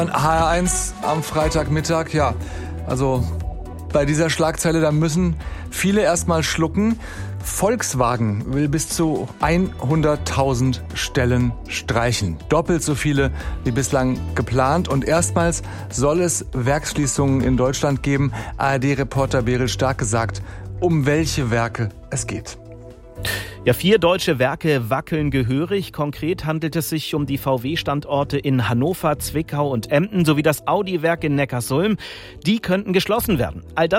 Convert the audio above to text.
HR1 am Freitagmittag, ja, also bei dieser Schlagzeile, da müssen viele erstmal schlucken. Volkswagen will bis zu 100.000 Stellen streichen. Doppelt so viele wie bislang geplant. Und erstmals soll es Werksschließungen in Deutschland geben. ARD-Reporter Beryl Starke sagt, um welche Werke es geht. Ja, 4 deutsche Werke wackeln gehörig. Konkret handelt es sich um die VW-Standorte in Hannover, Zwickau und Emden sowie das Audi-Werk in Neckarsulm. Die könnten geschlossen werden. All das